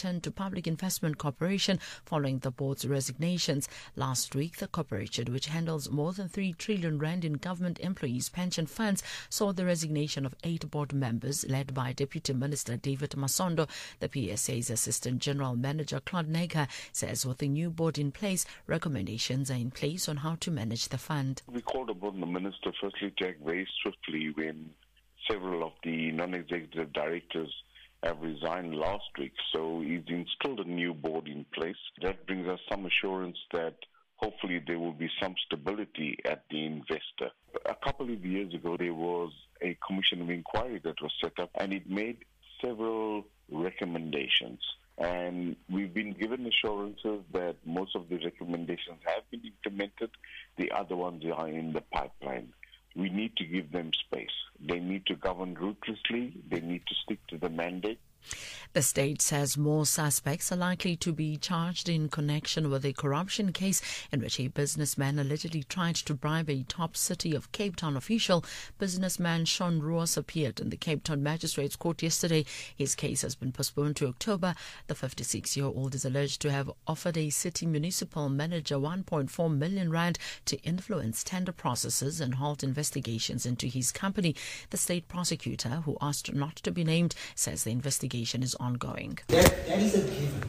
returned to Public Investment Corporation following the board's resignations. Last week, the corporation, which handles more than 3 trillion rand in government employees' pension funds, saw the resignation of 8 board members led by Deputy Minister David Masondo. The PSA's Assistant General Manager Claude Neger says with the new board in place, recommendations are in place on how to manage the fund. We called upon the Minister firstly to act very swiftly when several of the non-executive directors have resigned last week. So he's installed a new board in place. That brings us some assurance that hopefully there will be some stability at the investor. A couple of years ago, there was a commission of inquiry that was set up, and it made several recommendations. And we've been given assurances that most of the recommendations have been implemented. The other ones are in the pipeline. We need to give them space. They need to govern ruthlessly. They need to stick to the mandate. The state says more suspects are likely to be charged in connection with a corruption case in which a businessman allegedly tried to bribe a top City of Cape Town official. Businessman Sean Roos appeared in the Cape Town Magistrates Court yesterday. His case has been postponed to October. The 56-year-old is alleged to have offered a city municipal manager 1.4 million rand to influence tender processes and halt investigations into his company. The state prosecutor, who asked not to be named, says the investigation is ongoing. That is a given.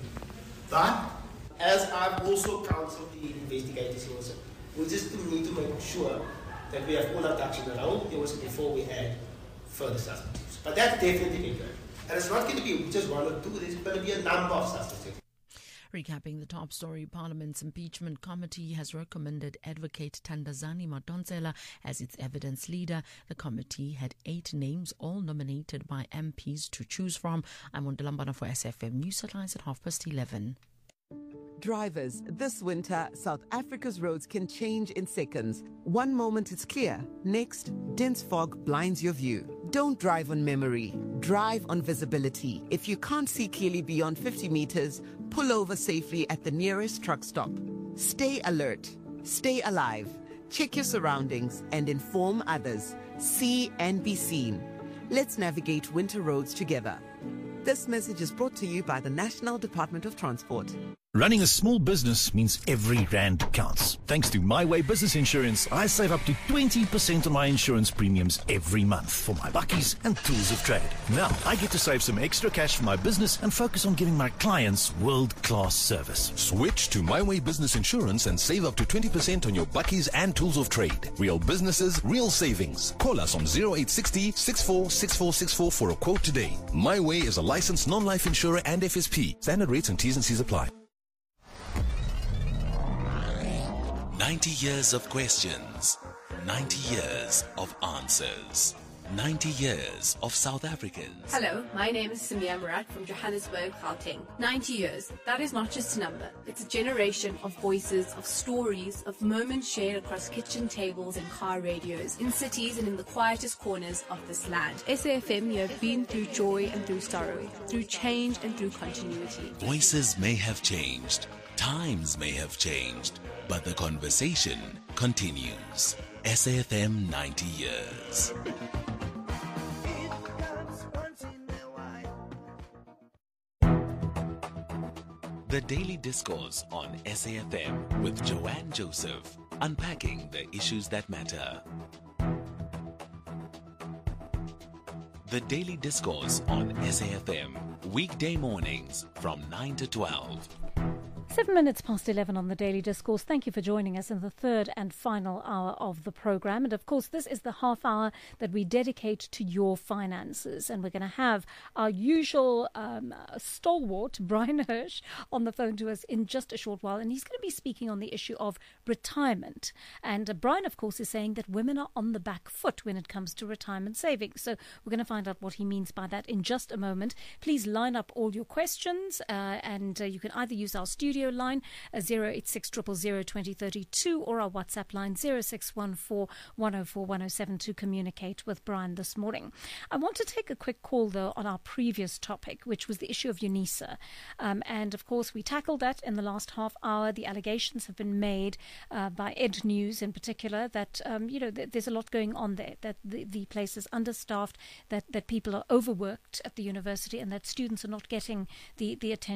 But as I've also counseled the investigators also, we just need to make sure that we have all our ducks in a row before we add further suspects. But that's definitely good. And it's not going to be just 1 or 2, there's going to be a number of suspects. Recapping the top story, Parliament's impeachment committee has recommended Advocate Thandazani Madonsela as its evidence leader. The committee had 8 names, all nominated by MPs to choose from. I'm Ondalambana for SFM News Headlines at 11:30. Drivers, this winter, South Africa's roads can change in seconds. One moment it's clear, next, dense fog blinds your view. Don't drive on memory, drive on visibility. If you can't see clearly beyond 50 meters, pull over safely at the nearest truck stop. Stay alert, stay alive, check your surroundings and inform others. See and be seen. Let's navigate winter roads together. This message is brought to you by the National Department of Transport. Running a small business means every rand counts. Thanks to My Way Business Insurance, I save up to 20% on my insurance premiums every month for my bakkies and tools of trade. Now, I get to save some extra cash for my business and focus on giving my clients world-class service. Switch to My Way Business Insurance and save up to 20% on your bakkies and tools of trade. Real businesses, real savings. Call us on 0860 646464 for a quote today. My Way is a licensed non-life insurer and FSP. Standard rates and T's and C's apply. 90 years of questions, 90 years of answers, 90 years of South Africans. Hello, my name is Samia Murat from Johannesburg, Gauteng. 90 years, that is not just a number. It's a generation of voices, of stories, of moments shared across kitchen tables and car radios, in cities and in the quietest corners of this land. SAFM, you have been through joy and through sorrow, through change and through continuity. Voices may have changed, times may have changed, but the conversation continues. SAFM 90 years. The Daily Discourse on SAFM with Joanne Joseph, unpacking the issues that matter. The Daily Discourse on SAFM, weekday mornings from 9 to 12. 7 minutes past 11 on the Daily Discourse. Thank you for joining us in the third and final hour of the program. And of course, this is the half hour that we dedicate to your finances. And we're going to have our usual stalwart, Brian Hirsch, on the phone to us in just a short while. And he's going to be speaking on the issue of retirement. And Brian, of course, is saying that women are on the back foot when it comes to retirement savings. So we're going to find out what he means by that in just a moment. Please line up all your questions and you can either use our studio line 086 000 2032 or our WhatsApp line 0614 104 107 to communicate with Brian this morning. I want to take a quick call though on our previous topic, which was the issue of UNISA, and of course we tackled that in the last half hour. The allegations have been made by Ed News in particular that there's a lot going on there, that the place is understaffed, that people are overworked at the university, and that students are not getting the attention